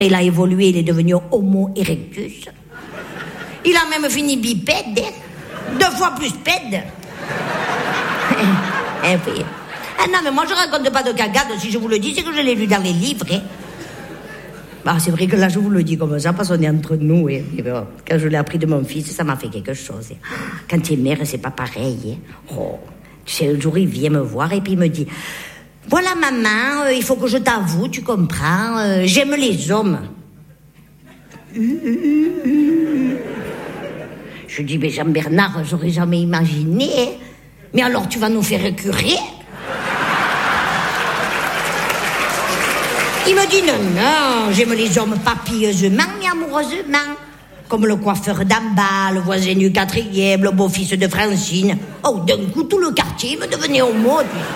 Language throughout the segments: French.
Il a évolué, il est devenu Homo erectus. Il a même fini bipède, 2 fois plus pède. Et puis... Ah non, mais moi je raconte pas de cagade, si je vous le dis, c'est que je l'ai lu dans les livres. Bah, c'est vrai que là je vous le dis comme ça, parce qu'on est entre nous. Et bon, quand je l'ai appris de mon fils, ça m'a fait quelque chose. Quand tu es mère, c'est pas pareil. Oh, tu sais, un jour il vient me voir et puis il me dit... Voilà maman, il faut que je t'avoue, tu comprends, j'aime les hommes. Je dis, mais Jean-Bernard, j'aurais jamais imaginé. Mais alors tu vas nous faire curer? Il me dit, non, j'aime les hommes pas pieusement, mais amoureusement. Comme le coiffeur d'en bas, le voisin du 4e, le beau-fils de Francine. Oh, d'un coup, tout le quartier me devenait homo.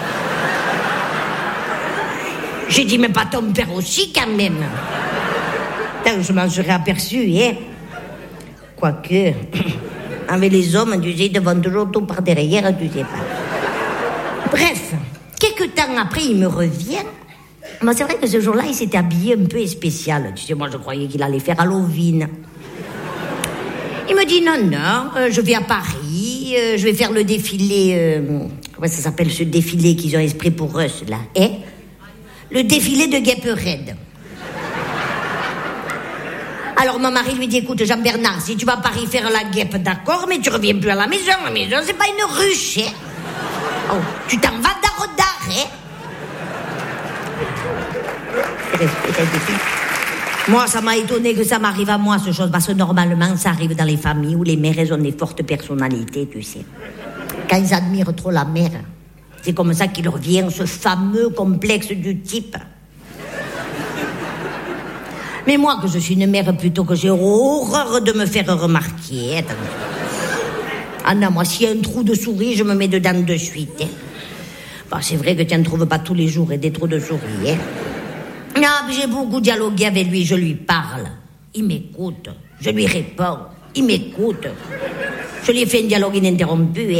J'ai dit, mais pas ton père aussi, quand même. Je m'en serais aperçu, hein. Quoique, avec les hommes, tu sais, ils te vont toujours tout par derrière, tu sais pas. Bref, quelques temps après, il me revient. Mais c'est vrai que ce jour-là, il s'était habillé un peu spécial. Tu sais, moi, je croyais qu'il allait faire Halloween. Il me dit, non, je vais à Paris, je vais faire le défilé... comment ça s'appelle, ce défilé qu'ils ont esprit pour eux, là, hein? Le défilé de Guêpe-Raide. Alors mon mari lui dit, écoute Jean-Bernard, si tu vas à Paris faire la guêpe, d'accord, mais tu reviens plus à la maison c'est pas une ruche, hein. Oh, tu t'en vas d'art, hein. Moi, ça m'a étonné que ça m'arrive à moi, ce chose, parce que normalement, ça arrive dans les familles où les mères, elles ont des fortes personnalités, tu sais. Quand ils admirent trop la mère, c'est comme ça qu'il revient, ce fameux complexe du type. Mais moi, que je suis une mère plutôt que j'ai horreur de me faire remarquer. Ah non, moi, s'il y a un trou de souris, je me mets dedans de suite. Hein. Bon, c'est vrai que tu n'en trouves pas tous les jours des trous de souris. Hein. Non, j'ai beaucoup dialogué avec lui, je lui parle. Il m'écoute, je lui réponds. Il m'écoute. Je lui ai fait un dialogue ininterrompu. Hein.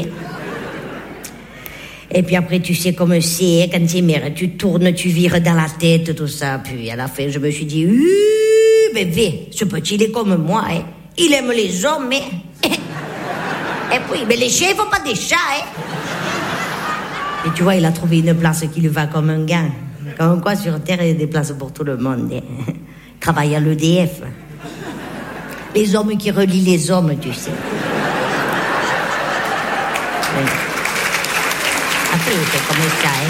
Et puis après, tu sais comme c'est, hein, quand tu es mère, tu tournes, tu vires dans la tête, tout ça. Puis à la fin, je me suis dit, bébé, ce petit, il est comme moi, hein. Il aime les hommes, hein. Et puis, mais les chiens, ils font pas des chats, hein. Et tu vois, il a trouvé une place qui lui va comme un gars. Comme quoi, sur Terre, il y a des places pour tout le monde, hein. Il travaille à l'EDF. Les hommes qui relient les hommes, tu sais. Ouais. Après, c'est comme ça, hein.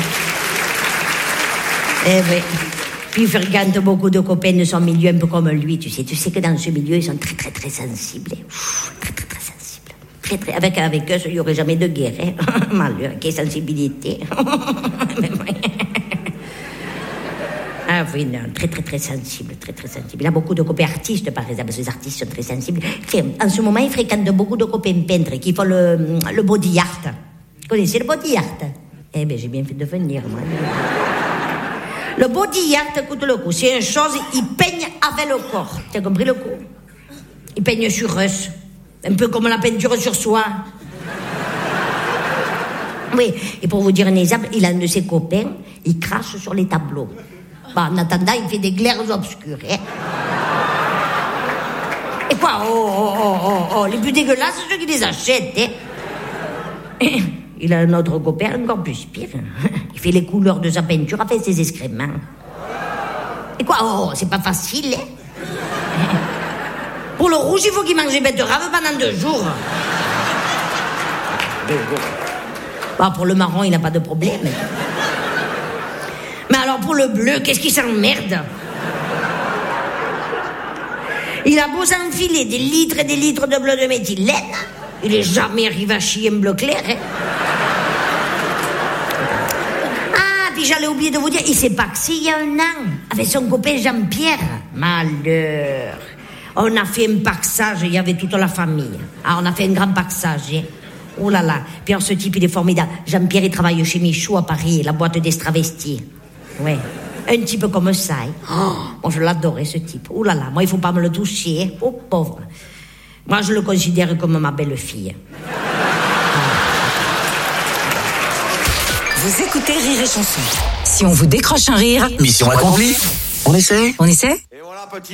Eh oui. Puis il fréquente beaucoup de copains de son milieu, un peu comme lui, tu sais. Tu sais que dans ce milieu, ils sont très, très, très sensibles. Très, très, très sensibles. Très, très... Avec eux, il n'y aurait jamais de guerre, hein. Malheur, quelle sensibilité. Ah oui, non, très, très, très sensible, très, très sensible. Il a beaucoup de copains artistes, par exemple. Ces artistes sont très sensibles. Tiens, en ce moment, il fréquente beaucoup de copains peintres qui font le body art. Vous connaissez le body art? Eh bien, j'ai bien fait de venir, moi. Le body art, écoute le coup. C'est une chose, il peigne avec le corps. Tu as compris le coup? Il peigne sur eux. Un peu comme la peinture sur soi. Oui, et pour vous dire un exemple, il a un de ses copains, il crache sur les tableaux. Bah, en attendant, il fait des glaires obscures. Hein. Et quoi? Oh, les plus dégueulasses, c'est ceux qui les achètent. Hein. Il a un autre copain encore plus pire. Il fait les couleurs de sa peinture avec ses excréments. Et quoi? Oh, c'est pas facile, hein. Pour le rouge, il faut qu'il mange des betteraves pendant 2 jours. 2 jours. Bah, pour le marron, il n'a pas de problème. Mais alors pour le bleu, qu'est-ce qui s'emmerde? Il a beau s'enfiler des litres et des litres de bleu de méthylène, il est jamais arrivé à chier un bleu clair. Hein. Ah, puis j'allais oublier de vous dire, il s'est paxé il y a 1 an, avec son copain Jean-Pierre. Malheur. On a fait un paxage, il y avait toute la famille. Ah, on a fait un grand paxage, hein. Oh là là. Puis alors, ce type, il est formidable. Jean-Pierre, il travaille chez Michaud à Paris, la boîte d'extravestis. Ouais. Un type comme ça. Hein. Oh, moi, je l'adorais, ce type. Oh là là. Moi, il faut pas me le toucher. Hein. Oh, pauvre. Moi, je le considère comme ma belle-fille. Vous écoutez Rire et Chanson. Si on vous décroche un rire... Mission accomplie. On essaie. On essaie ? Et voilà. voilà, petit.